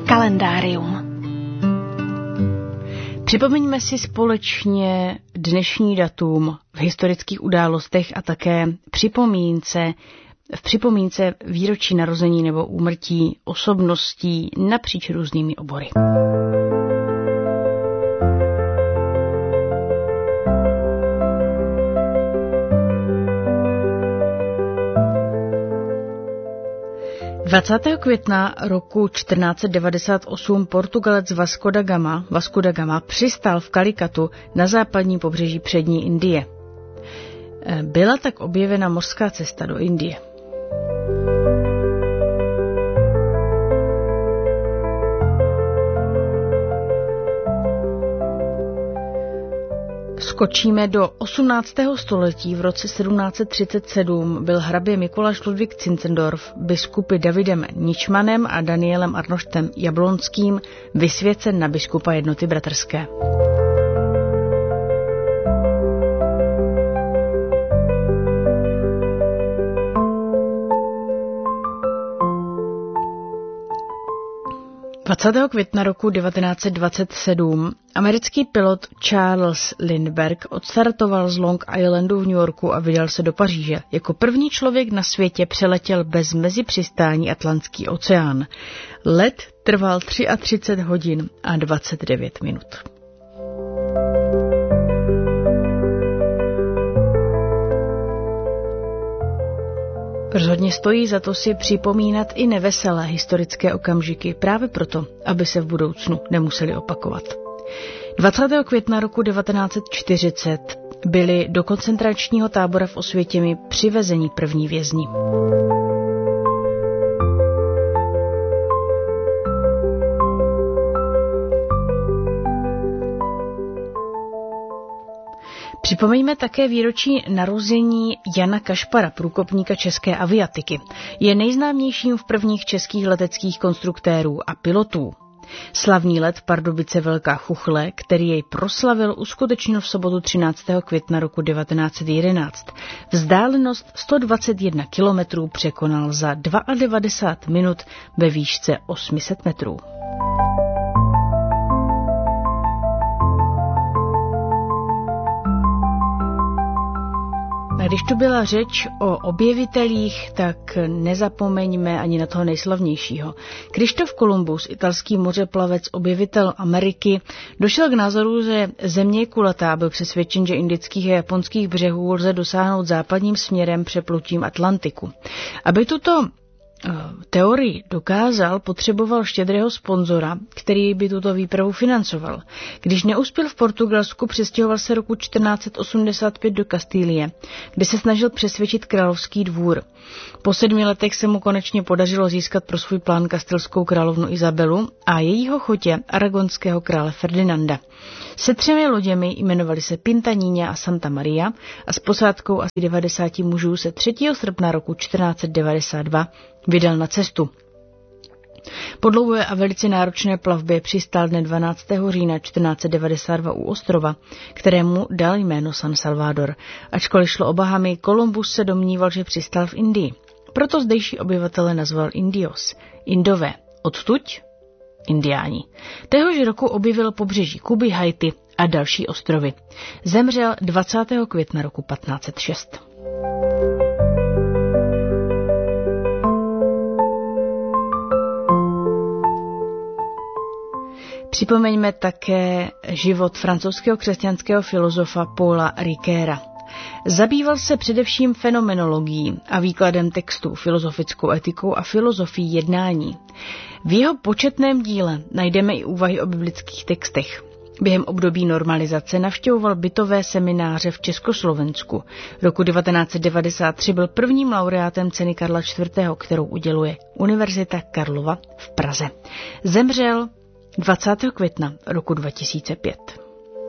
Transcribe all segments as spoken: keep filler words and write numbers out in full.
Kalendárium. Připomeňme si společně dnešní datum v historických událostech a také připomínce, v připomínce výročí narození nebo úmrtí osobností napříč různými obory. dvacátého května roku čtrnáct devadesát osm Portugalec Vasco da Gama, Vasco da Gama přistál v Kalikatu na západní pobřeží přední Indie. Byla tak objevena mořská cesta do Indie. Skočíme do osmnáctého století. V roce sedmnáct třicet sedm byl hrabě Mikuláš Ludvík Zinzendorf biskupy Davidem Ničmanem a Danielem Arnoštem Jablonským vysvěcen na biskupa Jednoty bratrské. dvacátého května roku devatenáct dvacet sedm americký pilot Charles Lindbergh odstartoval z Long Islandu v New Yorku a vydal se do Paříže. Jako první člověk na světě přeletěl bez mezipřistání Atlantský oceán. Let trval třicet tři hodin a dvacet devět minut. Rozhodně stojí za to si připomínat i neveselé historické okamžiky právě proto, aby se v budoucnu nemuseli opakovat. dvacátého května roku devatenáct čtyřicet byli do koncentračního tábora v Osvětimi přivezeni první vězni. Připomeňme také výročí narození Jana Kašpara, průkopníka české aviatiky. Je nejznámějším v prvních českých leteckých konstruktérů a pilotů. Slavný let Pardubice Velká Chuchle, který jej proslavil, uskutečnil v sobotu třináctého května roku devatenáct jedenáct. Vzdálenost sto dvacet jedna kilometrů překonal za devadesát dva minut ve výšce osm set metrů. A když tu byla řeč o objevitelích, tak nezapomeňme ani na toho nejslavnějšího. Krištof Kolumbus, italský mořeplavec, objevitel Ameriky, došel k názoru, že země je kulatá, byl přesvědčen, že indických a japonských břehů lze dosáhnout západním směrem přeplutím Atlantiku. Aby tuto teorii dokázal, potřeboval štědrého sponzora, který by tuto výpravu financoval. Když neuspěl v Portugalsku, přestěhoval se roku čtrnáct osmdesát pět do Kastýlie, kde se snažil přesvědčit královský dvůr. Po sedmi letech se mu konečně podařilo získat pro svůj plán kastelskou královnu Izabelu a jejího chotě aragonského krále Ferdinanda. Se třemi loděmi jmenovali se Pinta, Niña a Santa Maria a s posádkou asi devadesát mužů se třetího srpna roku čtrnáct devadesát dva vydal na cestu. Po dlouhé a velice náročné plavbě přistál dne dvanáctého října čtrnáct devadesát dva u ostrova, kterému dal jméno San Salvador. Ačkoliv šlo o Bahamy, Kolumbus se domníval, že přistál v Indii. Proto zdejší obyvatele nazval Indios, Indové. Odtuď Indiáni. Téhož roku objevil pobřeží Kuby, Haiti a další ostrovy. Zemřel dvacátého května roku patnáct set šest. Připomeňme také život francouzského křesťanského filozofa Paula Ricoeura. Zabýval se především fenomenologií a výkladem textů, filozofickou etikou a filozofií jednání. V jeho početném díle najdeme i úvahy o biblických textech. Během období normalizace navštěvoval bytové semináře v Československu. Roku devatenáct devadesát tři byl prvním laureátem ceny Karla čtvrtého., kterou uděluje Univerzita Karlova v Praze. Zemřel dvacátého května roku dva tisíce pět.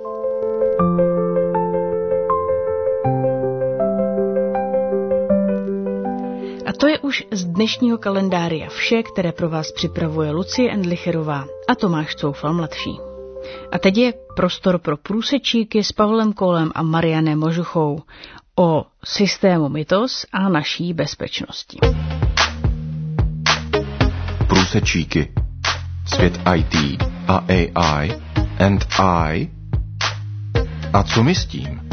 A to je už z dnešního kalendária vše, které pro vás připravuje Lucie Endlicherová a Tomáš Coufal mladší. A teď je prostor pro průsečíky s Pavlem Kolem a Marianem Možuchou o systému Mytos a naší bezpečnosti. Průsečíky. Svět í té a á í and I. A co my s tím?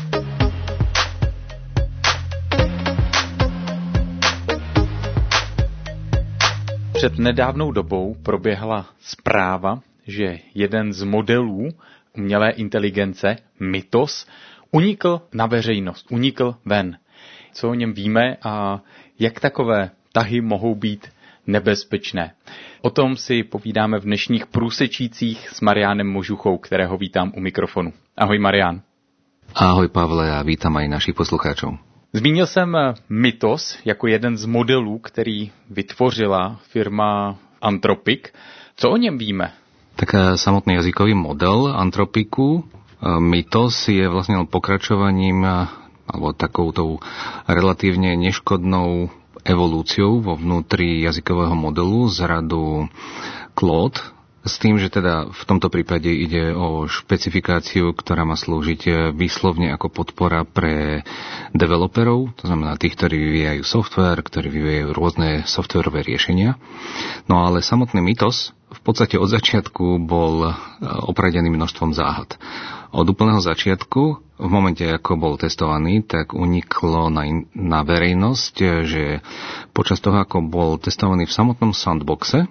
Před nedávnou dobou proběhla zpráva, že jeden z modelů umělé inteligence, Mythos, unikl na veřejnost, unikl ven. Co o něm víme a jak takové tahy mohou být nebezpečné. O tom si povídáme v dnešních průsečících s Mariánem Možuchou, kterého vítám u mikrofonu. Ahoj Marián. Ahoj Pavle a vítam aj našich poslucháčov. Zmínil jsem Mythos jako jeden z modelů, který vytvořila firma Anthropic. Co o něm víme? Tak samotný jazykový model Anthropicu Mythos je vlastne pokračovaním alebo takoutou relatívne neškodnou evolúciou vo vnútri jazykového modelu z radu Claude, s tým, že teda v tomto prípade ide o špecifikáciu, ktorá má slúžiť výslovne ako podpora pre developerov, to znamená tých, ktorí vyvíjajú software, ktorí vyvíjajú rôzne softwareové riešenia. No ale samotný Mythos v podstate od začiatku bol opradený množstvom záhad. Od úplného začiatku, v momente, ako bol testovaný, tak uniklo na, in, na verejnosť, že počas toho, ako bol testovaný v samotnom sandboxe,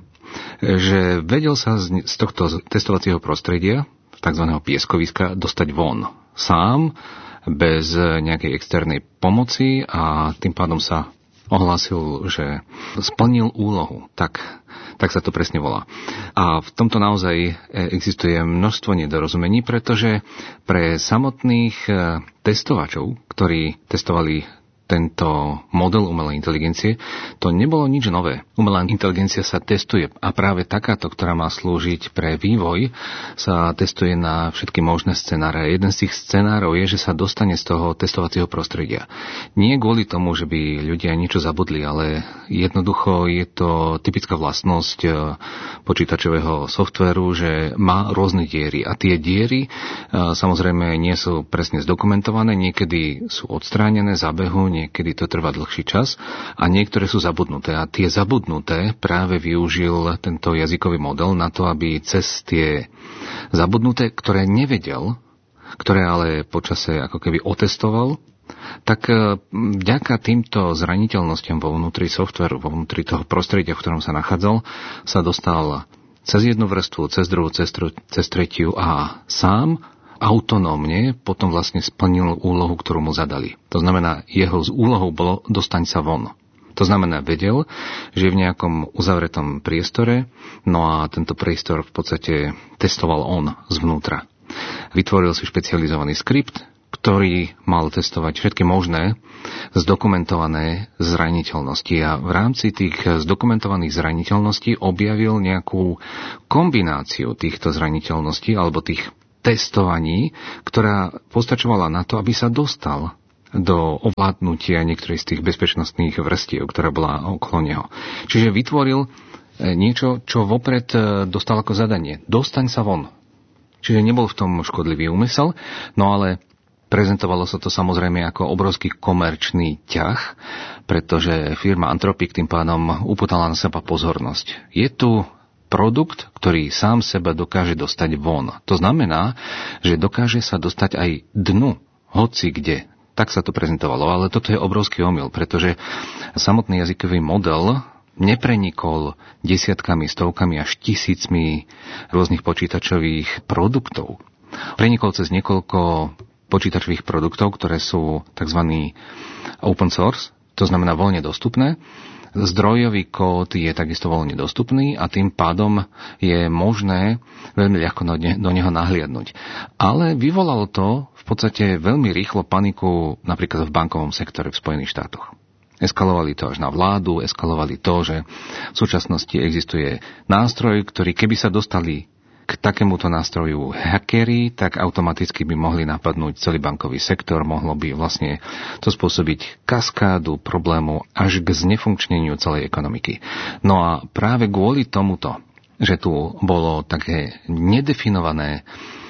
že vedel sa z, z tohto testovacieho prostredia, tzv. Pieskoviska, dostať von sám, bez nejakej externej pomoci a tým pádom sa ohlásil, že splnil úlohu. Tak, tak sa to presne volá. A v tomto naozaj existuje množstvo nedorozumení, pretože pre samotných testovačov, ktorí testovali tento model umelej inteligencie, to nebolo nič nové. Umelá inteligencia sa testuje a práve takáto, ktorá má slúžiť pre vývoj, sa testuje na všetky možné scenáre. Jeden z tých scenárov je, že sa dostane z toho testovacieho prostredia. Nie kvôli tomu, že by ľudia niečo zabudli, ale jednoducho je to typická vlastnosť počítačového softvéru, že má rôzne diery. A tie diery samozrejme nie sú presne zdokumentované, niekedy sú odstránené z zábehu, niekedy to trvá dlhší čas a niektoré sú zabudnuté. A tie zabudnuté práve využil tento jazykový model na to, aby cez tie zabudnuté, ktoré nevedel, ktoré ale počase ako keby otestoval, tak vďaka týmto zraniteľnostiam vo vnútri softvéru, vo vnútri toho prostredia, v ktorom sa nachádzal, sa dostal cez jednu vrstvu, cez druhú, cez, tru, cez tretiu a sám autonómne potom vlastne splnil úlohu, ktorú mu zadali. To znamená, jeho úlohou bolo dostaň sa von. To znamená, vedel, že je v nejakom uzavretom priestore, no a tento priestor v podstate testoval on zvnútra. Vytvoril si špecializovaný skript, ktorý mal testovať všetky možné zdokumentované zraniteľnosti. A v rámci tých zdokumentovaných zraniteľností objavil nejakú kombináciu týchto zraniteľností alebo tých testovaní, ktorá postačovala na to, aby sa dostal do ovládnutia niektorej z tých bezpečnostných vrstiev, ktorá bola okolo neho. Čiže vytvoril niečo, čo vopred dostal ako zadanie. Dostaň sa von. Čiže nebol v tom škodlivý úmysel, no ale prezentovalo sa to samozrejme ako obrovský komerčný ťah, pretože firma Anthropic tým pádom upútala na seba pozornosť. Je tu produkt, ktorý sám seba dokáže dostať von. To znamená, že dokáže sa dostať aj dnu, hoci kde. Tak sa to prezentovalo, ale toto je obrovský omyl, pretože samotný jazykový model neprenikol desiatkami, stovkami až tisícmi rôznych počítačových produktov. Prenikol cez niekoľko počítačových produktov, ktoré sú tzv. Open source, to znamená voľne dostupné. Zdrojový kód je takisto voľne dostupný a tým pádom je možné veľmi ľahko do neho nahliadnúť. Ale vyvolalo to v podstate veľmi rýchlo paniku napríklad v bankovom sektore v Spojených štátoch. Eskalovali to až na vládu, eskalovali to, že v súčasnosti existuje nástroj, ktorý keby sa dostali k takémuto nástroju hackeri, tak automaticky by mohli napadnúť celý bankový sektor, mohlo by vlastne to spôsobiť kaskádu problémov až k znefunkčneniu celej ekonomiky. No a práve kvôli tomuto, že tu bolo také nedefinované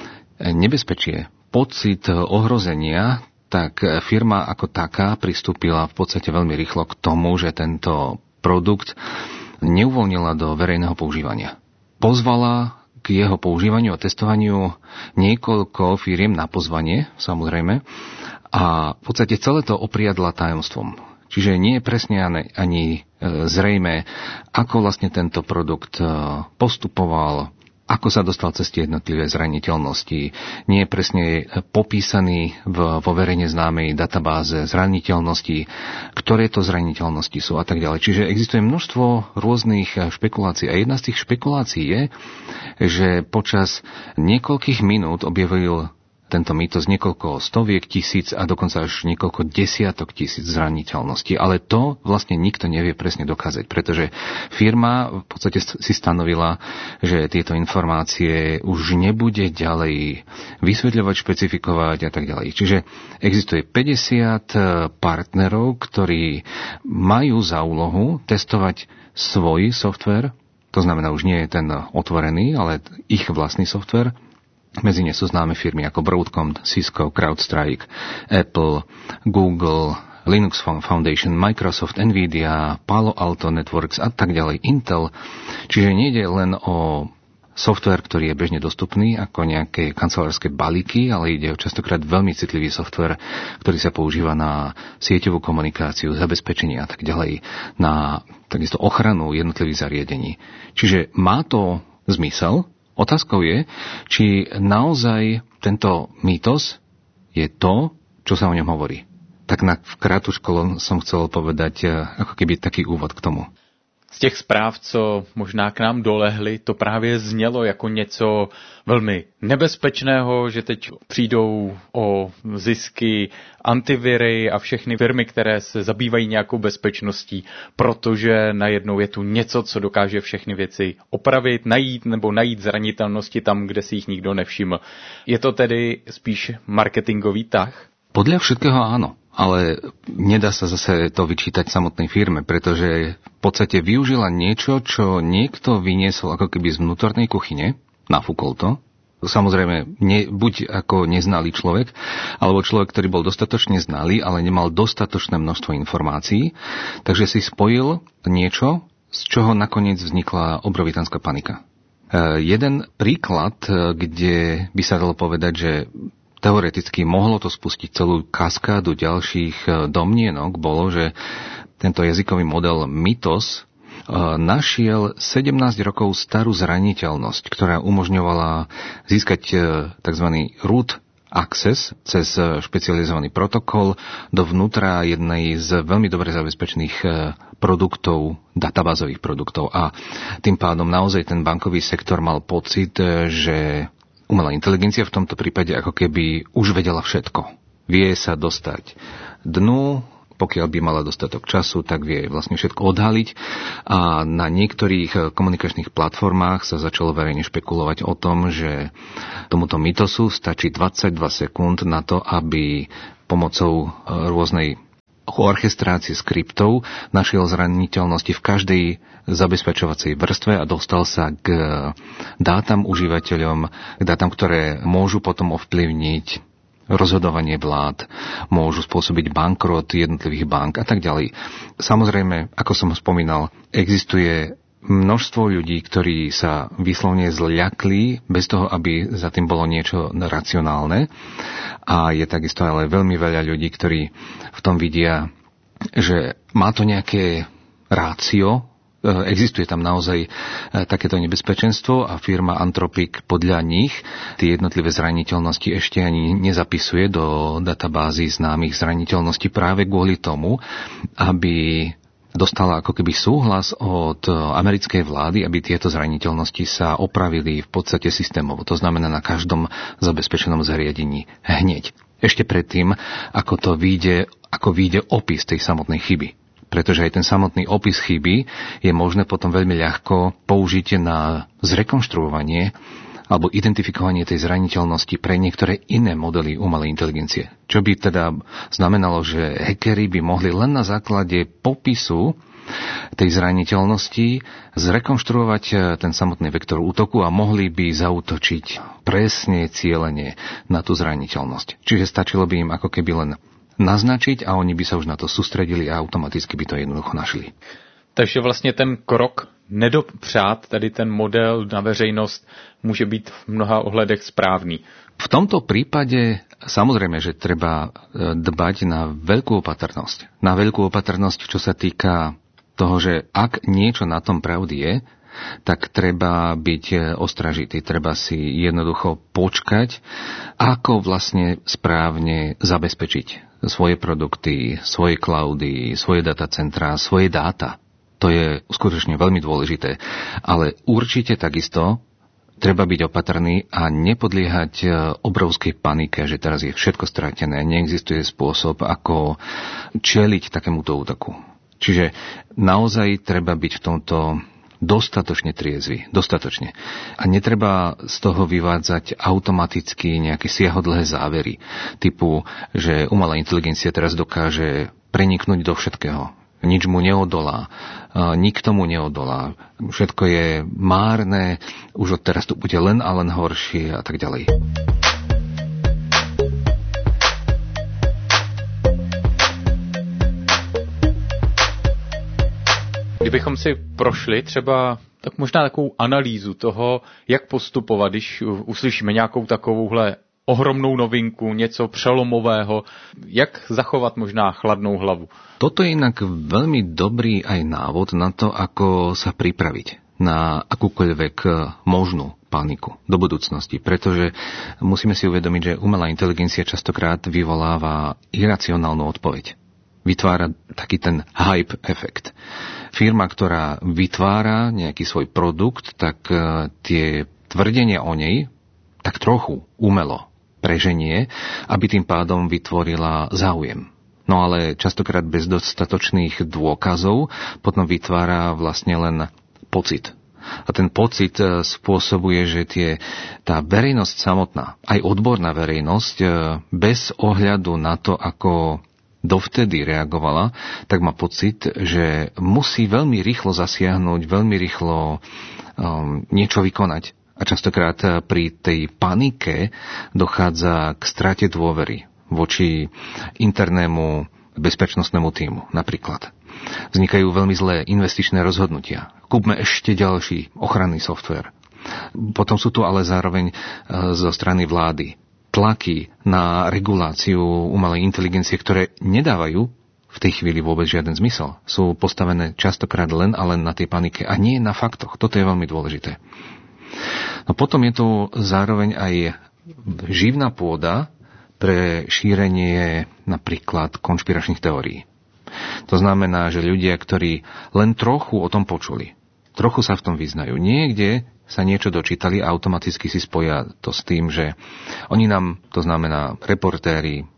nebezpečie, pocit ohrozenia, tak firma ako taká pristúpila v podstate veľmi rýchlo k tomu, že tento produkt neuvoľnila do verejného používania. pozvala k jeho používaniu a testovaniu niekoľko firiem na pozvanie, samozrejme, a v podstate celé to opriadla tajomstvom. Čiže nie je presne ani zrejme, ako vlastne tento produkt postupoval, ako sa dostal cez tie jednotlivé zraniteľnosti. Nie je presne popísaný v, vo verejne známej databáze zraniteľností, ktoré to zraniteľnosti sú a tak ďalej. Čiže existuje množstvo rôznych špekulácií. A jedna z tých špekulácií je, že počas niekoľkých minút objavil tento mýtus niekoľko stoviek tisíc a dokonca až niekoľko desiatok tisíc zraniteľností. Ale to vlastne nikto nevie presne dokázať, pretože firma v podstate si stanovila, že tieto informácie už nebude ďalej vysvetľovať, špecifikovať a tak ďalej. Čiže existuje päťdesiat partnerov, ktorí majú za úlohu testovať svoj software, to znamená už nie je ten otvorený, ale ich vlastný software. Medzi ne sú známe firmy ako Broadcom, Cisco, CrowdStrike, Apple, Google, Linux Foundation, Microsoft, Nvidia, Palo Alto Networks a tak ďalej, Intel. Čiže nejde len o software, ktorý je bežne dostupný ako nejaké kancelárske balíky, ale ide o častokrát veľmi citlivý software, ktorý sa používa na sieťovú komunikáciu, zabezpečenie a tak ďalej, na takisto ochranu jednotlivých zariadení. Čiže má to zmysel. Otázkou je, či naozaj tento mýtos je to, čo sa o ňom hovorí. Tak na v krátku som chcel povedať ako keby taký úvod k tomu. Z těch zpráv, co možná k nám dolehly, to právě znělo jako něco velmi nebezpečného, že teď přijdou o zisky antiviry a všechny firmy, které se zabývají nějakou bezpečností, protože najednou je tu něco, co dokáže všechny věci opravit, najít nebo najít zranitelnosti tam, kde si jich nikdo nevšiml. Je to tedy spíš marketingový tah? Podľa všetkého áno. Ale nedá sa zase to vyčítať samotnej firme, pretože v podstate využila niečo, čo niekto vyniesol ako keby z vnútornej kuchyne, nafúkol to. Samozrejme, ne, buď ako neznalý človek, alebo človek, ktorý bol dostatočne znalý, ale nemal dostatočné množstvo informácií, takže si spojil niečo, z čoho nakoniec vznikla obrovitánska panika. E, jeden príklad, kde by sa dalo povedať, že teoreticky mohlo to spustiť celú kaskádu ďalších domnienok, bolo, že tento jazykový model Mythos našiel sedemnásť rokov starú zraniteľnosť, ktorá umožňovala získať tzv. root access cez špecializovaný protokol dovnútra jednej z veľmi dobre zabezpečených produktov, databázových produktov. A tým pádom naozaj ten bankový sektor mal pocit, že umelá inteligencia v tomto prípade ako keby už vedela všetko. Vie sa dostať dnu, pokiaľ by mala dostatok času, tak vie vlastne všetko odhaliť a na niektorých komunikačných platformách sa začalo verejne špekulovať o tom, že tomuto mytosu stačí dvadsaťdva sekúnd na to, aby pomocou rôznej orchestrácie skriptov našiel zraniteľnosti v každej zabezpečovacej vrstve a dostal sa k dátam užívateľom, k dátam, ktoré môžu potom ovplyvniť rozhodovanie vlád, môžu spôsobiť bankrot jednotlivých bank a tak ďalej. Samozrejme, ako som spomínal, existuje množstvo ľudí, ktorí sa výslovne zľakli bez toho, aby za tým bolo niečo racionálne. A je takisto ale veľmi veľa ľudí, ktorí v tom vidia, že má to nejaké rácio, existuje tam naozaj takéto nebezpečenstvo a firma Anthropic podľa nich tie jednotlivé zraniteľnosti ešte ani nezapisuje do databázy známych zraniteľností práve kvôli tomu, aby dostala ako keby súhlas od americkej vlády, aby tieto zraniteľnosti sa opravili v podstate systémovo. To znamená na každom zabezpečenom zariadení hneď. Ešte predtým, ako to vyjde, ako vyjde opis tej samotnej chyby. Pretože aj ten samotný opis chyby je možné potom veľmi ľahko použiť na zrekonštruovanie alebo identifikovanie tej zraniteľnosti pre niektoré iné modely umelej inteligencie. Čo by teda znamenalo, že hackeri by mohli len na základe popisu tej zraniteľnosti zrekonštruovať ten samotný vektor útoku a mohli by zaútočiť presne cielene na tú zraniteľnosť. Čiže stačilo by im ako keby len naznačiť a oni by sa už na to sústredili a automaticky by to jednoducho našli. Takže vlastně ten krok nedopřát, tady ten model na veřejnost může být v mnoha ohledech správný. V tomto prípade samozrejme, že treba dbať na veľkú opatrnosť. Na veľkú opatrnosť, čo sa týka toho, že ak niečo na tom pravdy je, tak treba byť ostražitý, treba si jednoducho počkať, ako vlastne správne zabezpečiť svoje produkty, svoje cloudy, svoje datacentrá, svoje dáta. To je skutočne veľmi dôležité. Ale určite takisto treba byť opatrný a nepodliehať obrovskej panike, že teraz je všetko stratené, neexistuje spôsob, ako čeliť takémuto útoku. Čiže naozaj treba byť v tomto dostatočne triezvy, dostatočne. A netreba z toho vyvádzať automaticky nejaké siahodlhé závery, typu, že umelá inteligencia teraz dokáže preniknúť do všetkého. Nič mu neodolá, nikto mu neodolá, všetko je márne, už od teraz to bude len a len horšie a tak ďalej. Kdybychom si prošli třeba tak možná takovou analýzu toho, jak postupovat, když uslyšíme nějakou takovouhle ohromnou novinku, něco přelomového, jak zachovat možná chladnou hlavu. Toto je inak veľmi dobrý aj návod na to, ako sa pripraviť na akúkoľvek možnú paniku do budúcnosti, pretože musíme si uvedomiť, že umelá inteligencia častokrát vyvoláva iracionálnu odpoveď. Vytvára taký ten hype efekt. Firma, ktorá vytvára nejaký svoj produkt, tak tie tvrdenia o nej tak trochu umelo preženie, aby tým pádom vytvorila záujem. No ale častokrát bez dostatočných dôkazov potom vytvára vlastne len pocit. A ten pocit spôsobuje, že tie, tá verejnosť samotná, aj odborná verejnosť, bez ohľadu na to, ako dovtedy reagovala, tak má pocit, že musí veľmi rýchlo zasiahnuť, veľmi rýchlo um, niečo vykonať. A častokrát pri tej panike dochádza k strate dôvery voči internému bezpečnostnému tímu napríklad. Vznikajú veľmi zlé investičné rozhodnutia. Kúpme ešte ďalší ochranný softvér. Potom sú tu ale zároveň zo strany vlády tlaky na reguláciu umelej inteligencie, ktoré nedávajú v tej chvíli vôbec žiaden zmysel. Sú postavené častokrát len a len na tej panike a nie na faktoch. Toto je veľmi dôležité. No potom je tu zároveň aj živná pôda pre šírenie napríklad konšpiračných teórií. To znamená, že ľudia, ktorí len trochu o tom počuli, trochu sa v tom vyznajú, niekde sa niečo dočítali a automaticky si spoja to s tým, že oni nám, to znamená reportéri,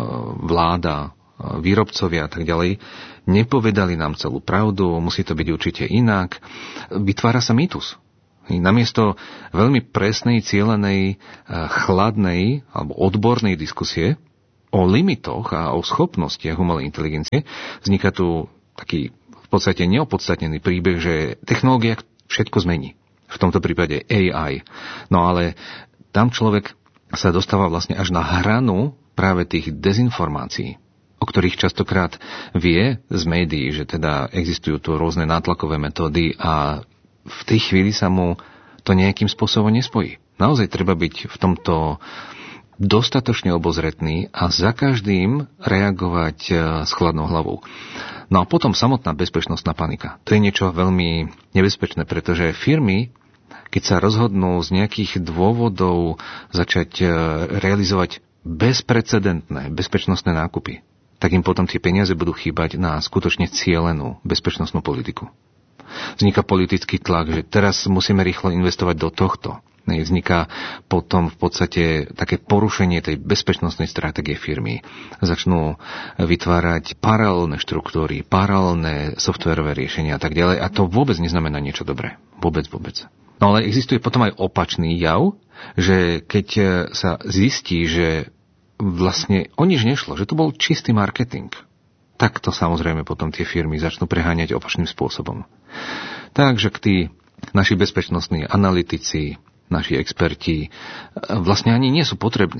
vláda, výrobcovia a tak ďalej, nepovedali nám celú pravdu, musí to byť určite inak. Vytvára sa mýtus. Namiesto veľmi presnej, cielenej, chladnej alebo odbornej diskusie o limitoch a o schopnostiach umelej inteligencie vzniká tu taký v podstate neopodstatnený príbeh, že technológia všetko zmení. V tomto prípade á í. No ale tam človek sa dostáva vlastne až na hranu práve tých dezinformácií, o ktorých častokrát vie z médií, že teda existujú tu rôzne nátlakové metódy a v tej chvíli sa mu to nejakým spôsobom nespojí. Naozaj treba byť v tomto dostatočne obozretný a za každým reagovať s chladnou hlavou. No a potom samotná bezpečnostná panika. To je niečo veľmi nebezpečné, pretože firmy, keď sa rozhodnú z nejakých dôvodov začať realizovať bezprecedentné bezpečnostné nákupy, tak im potom tie peniaze budú chýbať na skutočne cielenú bezpečnostnú politiku. Vzniká politický tlak, že teraz musíme rýchlo investovať do tohto. Vzniká potom v podstate také porušenie tej bezpečnostnej stratégie firmy. Začnú vytvárať paralelné štruktúry, paralelné softverové riešenia a tak ďalej. A to vôbec neznamená niečo dobré. Vôbec, vôbec. No ale existuje potom aj opačný jav, že keď sa zistí, že vlastne o nič nešlo, že to bol čistý marketing, tak to samozrejme potom tie firmy začnú preháňať opačným spôsobom. Takže tí naši bezpečnostní analytici, naši experti vlastne ani nie sú potrební,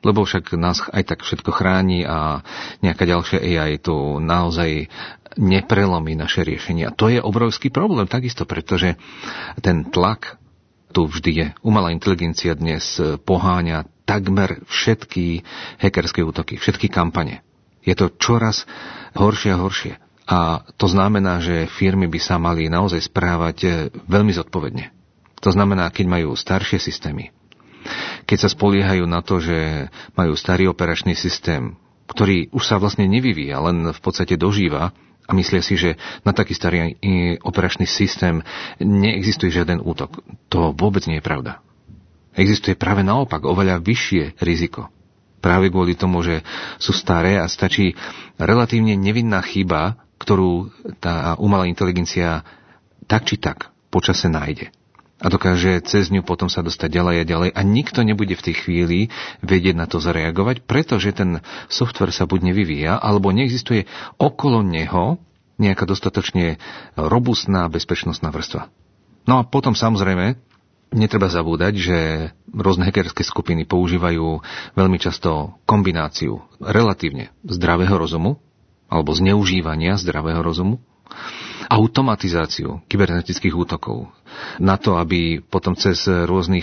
lebo však nás aj tak všetko chráni a nejaká ďalšia á í tu naozaj neprelomí naše riešenia. To je obrovský problém takisto, pretože ten tlak tu vždy je. Umelá inteligencia dnes poháňa takmer všetky hackerské útoky, všetky kampane. Je to čoraz horšie a horšie. A to znamená, že firmy by sa mali naozaj správať veľmi zodpovedne. To znamená, keď majú staršie systémy, keď sa spoliehajú na to, že majú starý operačný systém, ktorý už sa vlastne nevyvíja, len v podstate dožíva a myslia si, že na taký starý operačný systém neexistuje žiaden útok. To vôbec nie je pravda. Existuje práve naopak oveľa vyššie riziko. Práve kvôli tomu, že sú staré a stačí relatívne nevinná chyba, ktorú tá umelá inteligencia tak či tak počase nájde. A dokáže cez ňu potom sa dostať ďalej a ďalej a nikto nebude v tej chvíli vedieť na to zareagovať, pretože ten software sa buď nevyvíja, alebo neexistuje okolo neho nejaká dostatočne robustná bezpečnostná vrstva. No a potom samozrejme netreba zabúdať, že rôzne hackerské skupiny používajú veľmi často kombináciu relatívne zdravého rozumu alebo zneužívania zdravého rozumu, automatizáciu kybernetických útokov na to, aby potom cez rôznych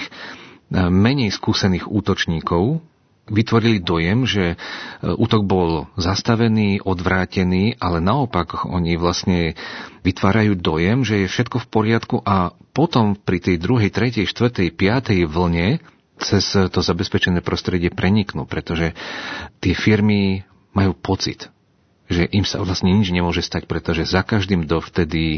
menej skúsených útočníkov vytvorili dojem, že útok bol zastavený, odvrátený, ale naopak oni vlastne vytvárajú dojem, že je všetko v poriadku a potom pri tej druhej, tretej, štvrtej, piatej vlne cez to zabezpečené prostredie preniknú, pretože tie firmy majú pocit, že im sa vlastne nič nemôže stať, pretože za každým dovtedy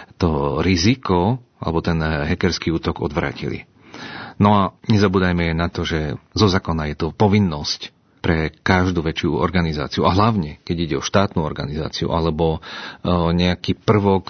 to riziko alebo ten hackerský útok odvrátili. No a nezabúdajme na to, že zo zákona je to povinnosť pre každú väčšiu organizáciu a hlavne, keď ide o štátnu organizáciu alebo nejaký prvok,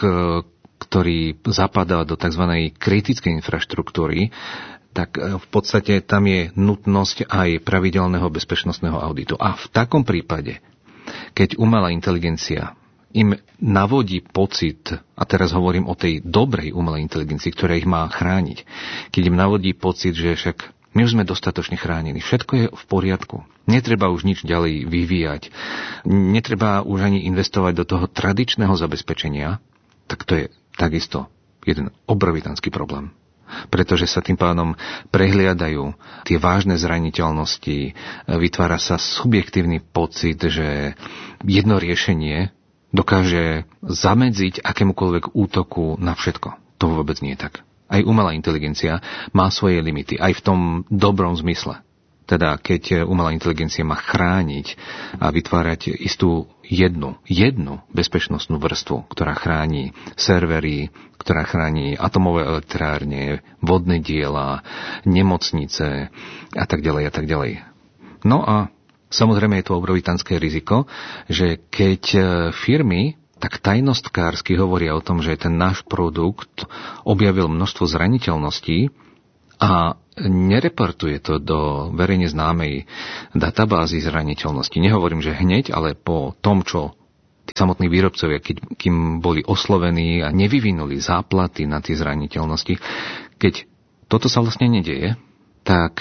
ktorý zapadá do tzv. Kritickej infraštruktúry, tak v podstate tam je nutnosť aj pravidelného bezpečnostného auditu. A v takom prípade, keď umelá inteligencia im navodí pocit, a teraz hovorím o tej dobrej umelej inteligencii, ktorá ich má chrániť, keď im navodí pocit, že však my už sme dostatočne chránení, všetko je v poriadku, netreba už nič ďalej vyvíjať, netreba už ani investovať do toho tradičného zabezpečenia, tak to je takisto jeden obrovitánsky problém. Pretože sa tým pádom prehliadajú tie vážne zraniteľnosti, vytvára sa subjektívny pocit, že jedno riešenie dokáže zamedziť akémukoľvek útoku na všetko. To vôbec nie je tak. Aj umelá inteligencia má svoje limity, aj v tom dobrom zmysle. Teda keď umelá inteligencia má chrániť a vytvárať istú jednu, jednu bezpečnostnú vrstvu, ktorá chráni servery, ktorá chráni atomové elektrárne, vodné diela, nemocnice a tak ďalej a tak ďalej. No a samozrejme je to obrovitánske riziko, že keď firmy tak tajnostkársky hovoria o tom, že ten náš produkt objavil množstvo zraniteľností a nereportuje to do verejne známej databázy zraniteľnosti. Nehovorím, že hneď, ale po tom, čo tí samotní výrobcovia, keď, kým boli oslovení a nevyvinuli záplaty na tie zraniteľnosti, keď toto sa vlastne nedeje, tak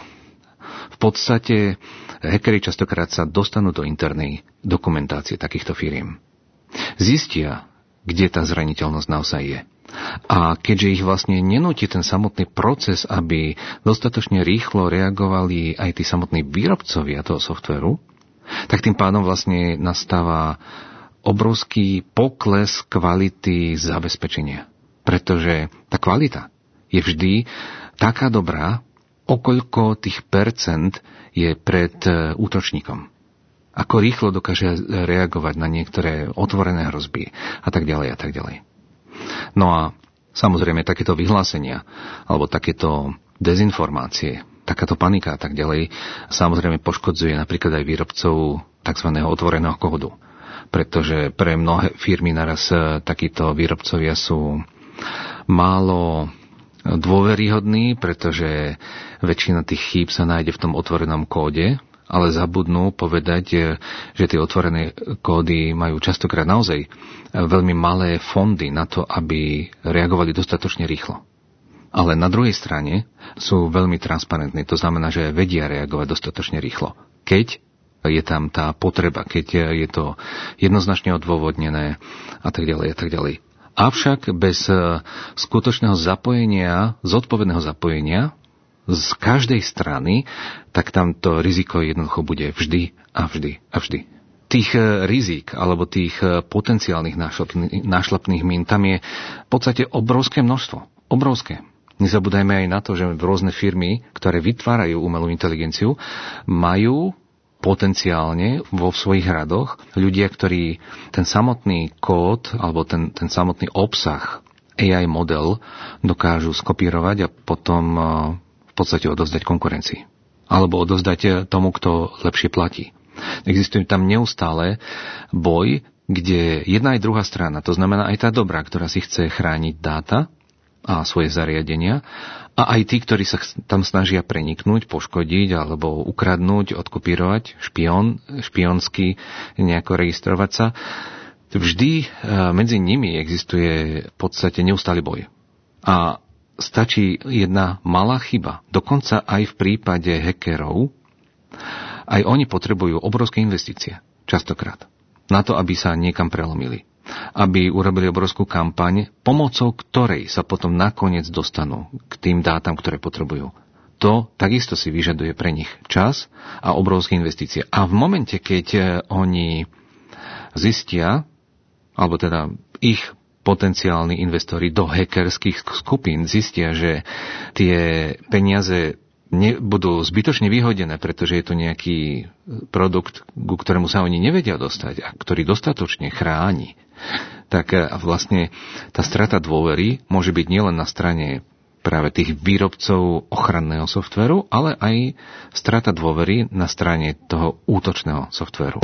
v podstate hackeri častokrát sa dostanú do internej dokumentácie takýchto firiem. Zistia, kde tá zraniteľnosť naozaj je. A keďže ich vlastne nenúti ten samotný proces, aby dostatočne rýchlo reagovali aj tí samotní výrobcovia toho softvéru, tak tým pádom vlastne nastáva obrovský pokles kvality zabezpečenia. Pretože tá kvalita je vždy taká dobrá, okoľko tých percent je pred útočníkom. Ako rýchlo dokáže reagovať na niektoré otvorené hrozby a tak ďalej a tak ďalej. No a samozrejme takéto vyhlásenia alebo takéto dezinformácie, takáto panika a tak ďalej samozrejme poškodzuje napríklad aj výrobcov tzv. Otvoreného kódu. Pretože pre mnohé firmy naraz takíto výrobcovia sú málo dôveryhodní, pretože väčšina tých chýb sa nájde v tom otvorenom kóde, ale zabudnú povedať, že tie otvorené kódy majú častokrát naozaj veľmi malé fondy na to, aby reagovali dostatočne rýchlo. Ale na druhej strane sú veľmi transparentní. To znamená, že vedia reagovať dostatočne rýchlo. Keď je tam tá potreba, keď je to jednoznačne odôvodnené a tak ďalej a tak ďalej. Avšak bez skutočného zapojenia, zodpovedného zapojenia z každej strany, tak tam to riziko jednoducho bude vždy a vždy a vždy. Tých rizik alebo tých potenciálnych nášľapných mín tam je v podstate obrovské množstvo. Obrovské. Nezabúdajme aj na to, že rôzne firmy, ktoré vytvárajú umelú inteligenciu, majú potenciálne vo svojich radoch ľudia, ktorí ten samotný kód alebo ten, ten samotný obsah á í model dokážu skopírovať a potom v podstate odozdať konkurencii. Alebo odozdať tomu, kto lepšie platí. Existuje tam neustále boj, kde jedna aj druhá strana, to znamená aj tá dobrá, ktorá si chce chrániť dáta a svoje zariadenia, a aj tí, ktorí sa tam snažia preniknúť, poškodiť alebo ukradnúť, odkopírovať, špion, špionsky nejako registrovať sa. Vždy medzi nimi existuje v podstate neustály boj. A stačí jedna malá chyba. Dokonca aj v prípade hackerov, aj oni potrebujú obrovské investície, častokrát, na to, aby sa niekam prelomili. Aby urobili obrovskú kampaň, pomocou ktorej sa potom nakoniec dostanú k tým dátam, ktoré potrebujú. To takisto si vyžaduje pre nich čas a obrovské investície. A v momente, keď oni zistia, alebo teda ich potenciálni investori do hackerských skupín zistia, že tie peniaze budú zbytočne vyhodené, pretože je to nejaký produkt, ku ktorému sa oni nevedia dostať a ktorý dostatočne chráni, tak vlastne tá strata dôvery môže byť nielen na strane práve tých výrobcov ochranného softvéru, ale aj strata dôvery na strane toho útočného softvéru.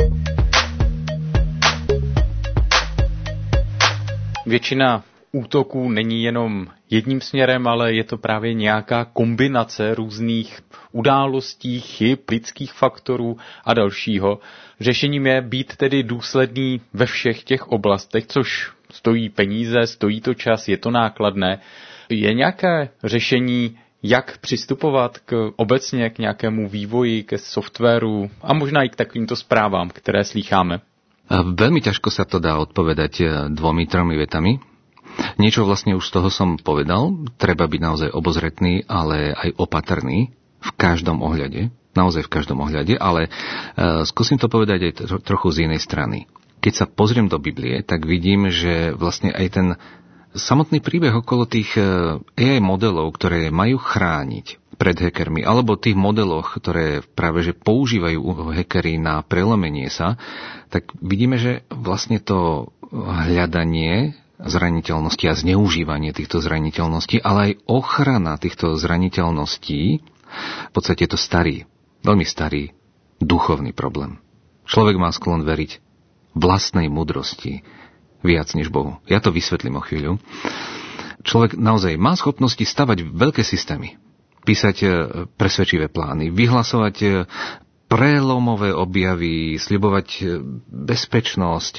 Většina útoků není jenom jedním směrem, ale je to právě nějaká kombinace různých událostí, chyb, lidských faktorů a dalšího. Řešením je být tedy důsledný ve všech těch oblastech, což stojí peníze, stojí to čas, je to nákladné. Je nějaké řešení, jak přistupovat k obecně k nějakému vývoji, ke softwaru a možná i k takovýmto zprávám, které slýcháme? Veľmi ťažko sa to dá odpovedať dvomi, tromi vetami. Niečo vlastne už z toho som povedal. Treba byť naozaj obozretný, ale aj opatrný v každom ohľade. Naozaj v každom ohľade, ale uh, skúsim to povedať aj tro, trochu z inej strany. Keď sa pozriem do Biblie, tak vidím, že vlastne aj ten samotný príbeh okolo tých á í modelov, ktoré majú chrániť pred hackermi, alebo tých modeloch, ktoré práve že používajú hackeri na prelomenie sa, tak vidíme, že vlastne to hľadanie zraniteľnosti a zneužívanie týchto zraniteľností, ale aj ochrana týchto zraniteľností, v podstate je to starý, veľmi starý duchovný problém. Človek má sklon veriť vlastnej múdrosti viac než Bohu. Ja to vysvetlím o chvíľu. Človek naozaj má schopnosti stavať veľké systémy, písať presvedčivé plány, vyhlasovať prelomové objavy, sľubovať bezpečnosť,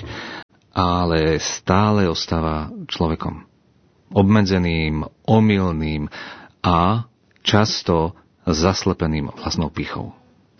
ale stále ostáva človekom. Obmedzeným, omylným a často zaslepeným vlastnou pýchou.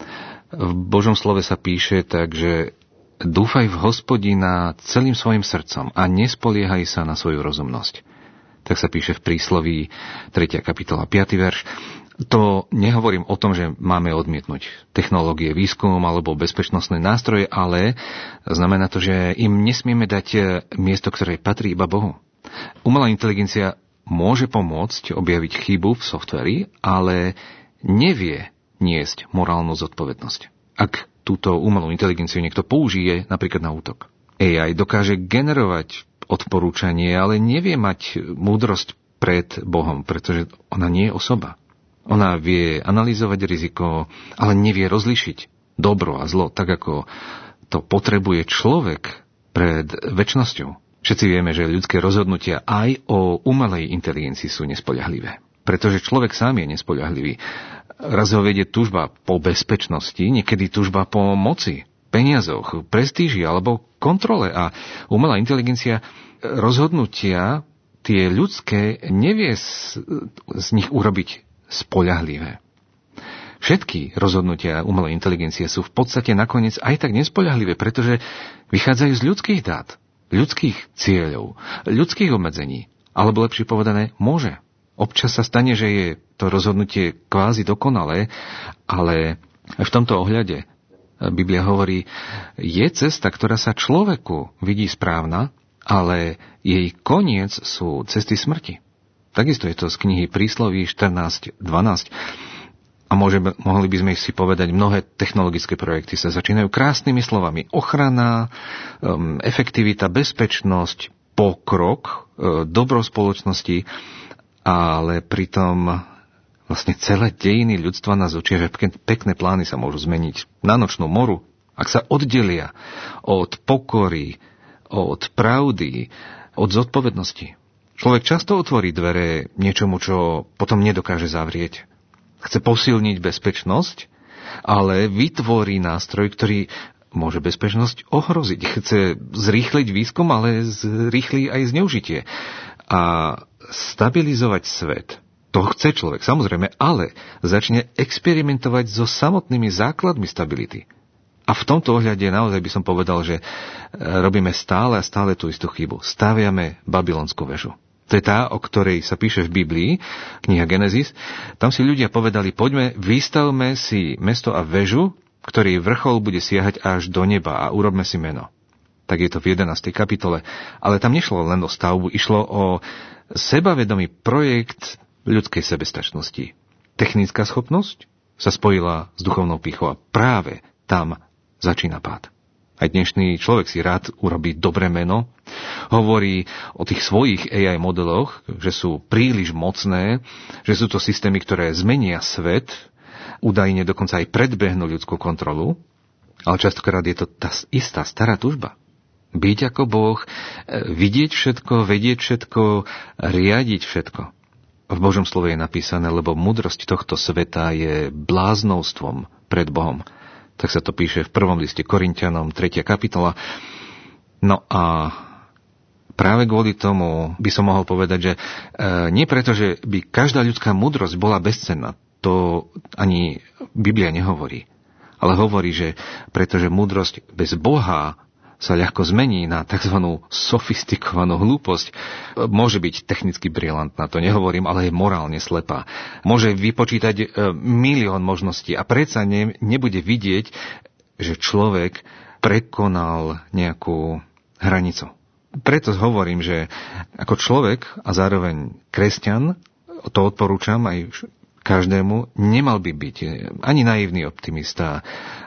V Božom slove sa píše tak, že dúfaj v Hospodina celým svojim srdcom a nespoliehaj sa na svoju rozumnosť. Tak sa píše v prísloví tretia kapitola piaty verš. To nehovorím o tom, že máme odmietnúť technológie, výskum alebo bezpečnostné nástroje, ale znamená to, že im nesmieme dať miesto, ktoré patrí iba Bohu. Umelá inteligencia môže pomôcť objaviť chybu v softveri, ale nevie niesť morálnu zodpovednosť. Ak túto umelú inteligenciu niekto použije napríklad na útok. á í dokáže generovať odporúčanie, ale nevie mať múdrosť pred Bohom, pretože ona nie je osoba. Ona vie analyzovať riziko, ale nevie rozlišiť dobro a zlo, tak ako to potrebuje človek pred večnosťou. Všetci vieme, že ľudské rozhodnutia aj o umelej inteligencii sú nespoľahlivé. Pretože človek sám je nespoľahlivý. Raz ho vedie tužba po bezpečnosti, niekedy tužba po moci, peniazoch, prestíži alebo kontrole. A umelá inteligencia rozhodnutia tie ľudské nevie z, z nich urobiť spoľahlivé. Všetky rozhodnutia umelej inteligencie sú v podstate nakoniec aj tak nespoľahlivé, pretože vychádzajú z ľudských dát, ľudských cieľov, ľudských obmedzení. Alebo lepšie povedané, môže. Občas sa stane, že je to rozhodnutie kvázi dokonalé, ale v tomto ohľade Biblia hovorí, je cesta, ktorá sa človeku vidí správna, ale jej koniec sú cesty smrti. Takisto je to z knihy Prísloví štrnásť dvanásť. A môžeme, mohli by sme si povedať, mnohé technologické projekty sa začínajú krásnymi slovami. Ochrana, um, efektivita, bezpečnosť, pokrok, uh, dobro spoločnosti, ale pritom vlastne celé dejiny ľudstva nás učia, že pekné plány sa môžu zmeniť na nočnú moru, ak sa oddelia od pokory, od pravdy, od zodpovednosti. Človek často otvorí dvere niečomu, čo potom nedokáže zavrieť. Chce posilniť bezpečnosť, ale vytvorí nástroj, ktorý môže bezpečnosť ohroziť. Chce zrýchliť výskum, ale zrýchli aj zneužitie. A stabilizovať svet, to chce človek, samozrejme, ale začne experimentovať so samotnými základmi stability. A v tomto ohľade naozaj by som povedal, že robíme stále a stále tú istú chybu. Staviame babylonskú väžu. To je tá, o ktorej sa píše v Biblii, kniha Genesis. Tam si ľudia povedali, poďme, vystavme si mesto a väžu, ktorý vrchol bude siahať až do neba a urobme si meno. Tak je to v jedenástej kapitole. Ale tam nešlo len o stavbu, išlo o sebavedomý projekt ľudskej sebestačnosti. Technická schopnosť sa spojila s duchovnou pýchou a práve tam začína pád. Aj dnešný človek si rád urobí dobré meno, hovorí o tých svojich á í modeloch, že sú príliš mocné, že sú to systémy, ktoré zmenia svet, údajne dokonca aj predbehnú ľudskú kontrolu, ale častokrát je to tá istá stará túžba. Byť ako Boh, vidieť všetko, vedieť všetko, riadiť všetko. V Božom slove je napísané, lebo múdrosť tohto sveta je bláznovstvom pred Bohom. Tak sa to píše v prvom liste Korinťanom, tretia kapitola. No a práve kvôli tomu by som mohol povedať, že e, nie preto, že by každá ľudská múdrosť bola bezcenná, to ani Biblia nehovorí. Ale hovorí, že pretože múdrosť bez Boha sa ľahko zmení na tzv. Sofistikovanú hlúposť. Môže byť technicky brilantná, to nehovorím, ale je morálne slepá. Môže vypočítať milión možností a predsa ne, nebude vidieť, že človek prekonal nejakú hranicu. Preto hovorím, že ako človek a zároveň kresťan, to odporúčam aj každému, nemal by byť ani naivný optimista,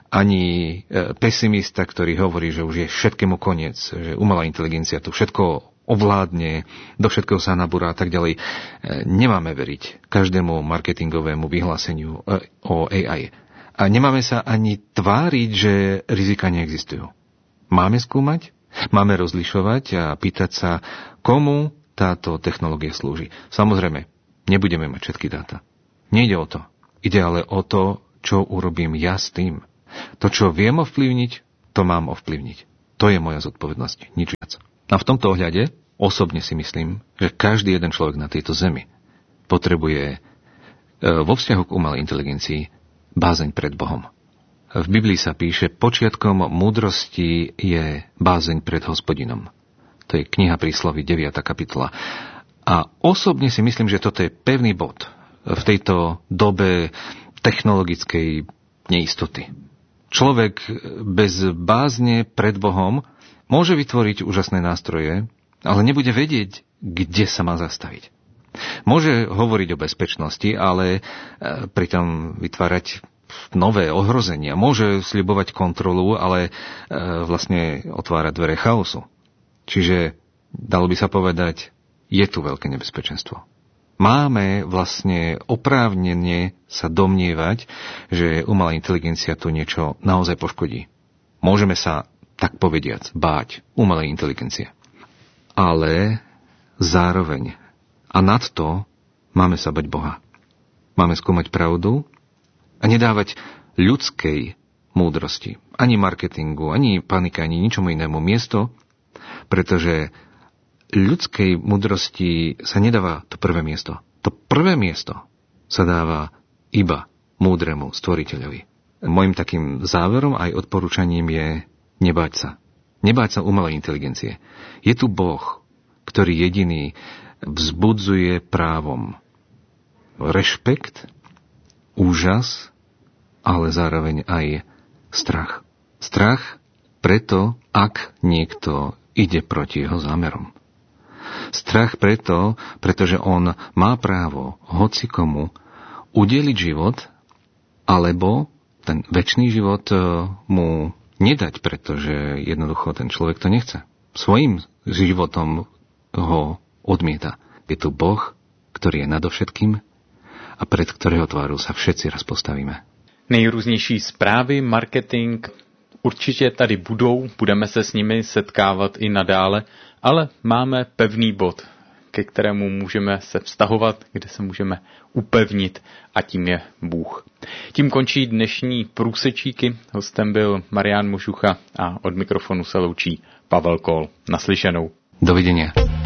ani pesimista, ktorý hovorí, že už je všetkému koniec, že umelá inteligencia tu všetko ovládne, do všetkého sa nabúra a tak ďalej. Nemáme veriť každému marketingovému vyhláseniu o á í. A nemáme sa ani tváriť, že rizika neexistujú. Máme skúmať, máme rozlišovať a pýtať sa, komu táto technológia slúži. Samozrejme, nebudeme mať všetky dáta. Nejde o to. Ide ale o to, čo urobím ja s tým. To, čo viem ovplyvniť, to mám ovplyvniť. To je moja zodpovednosť, nič viac. A v tomto ohľade osobne si myslím, že každý jeden človek na tejto zemi potrebuje vo vzťahu k umelej inteligencii bázeň pred Bohom. V Biblii sa píše, počiatkom múdrosti je bázeň pred Hospodinom. To je kniha Prísloví, deviata kapitola. A osobne si myslím, že toto je pevný bod v tejto dobe technologickej neistoty. Človek bez bázne pred Bohom môže vytvoriť úžasné nástroje, ale nebude vedieť, kde sa má zastaviť. Môže hovoriť o bezpečnosti, ale pritom vytvárať nové ohrozenia. Môže sľubovať kontrolu, ale vlastne otvárať dvere chaosu. Čiže, dalo by sa povedať, je tu veľké nebezpečenstvo. Máme vlastne oprávnene sa domnievať, že umelá inteligencia tu niečo naozaj poškodí. Môžeme sa, tak povediac, báť umelej inteligencie. Ale zároveň a nad to máme sa bať Boha. Máme skúmať pravdu a nedávať ľudskej múdrosti, ani marketingu, ani panike, ani ničomu inému miesto, pretože ľudskej múdrosti sa nedáva to prvé miesto. To prvé miesto sa dáva iba múdremu stvoriteľovi. Mojím takým záverom aj odporúčaním je nebáť sa. Nebáť sa umelej inteligencie. Je tu Boh, ktorý jediný vzbudzuje právom rešpekt, úžas, ale zároveň aj strach. Strach preto, ak niekto ide proti jeho zámerom. Strach preto, pretože on má právo hocikomu udeliť život, alebo ten večný život mu nedať, pretože jednoducho ten človek to nechce. Svojím životom ho odmieta. Je tu Boh, ktorý je nadovšetkým a pred ktorého tváru sa všetci raz postavíme. Nejrůznější zprávy, marketing určitě tady budou, budeme se s nimi setkávat i nadále, ale máme pevný bod, ke kterému můžeme se vztahovat, kde se můžeme upevnit a tím je Bůh. Tím končí dnešní průsečíky. Hostem byl Marián Možucha a od mikrofonu se loučí Pavel Kol. Naslyšenou. Dovidenia.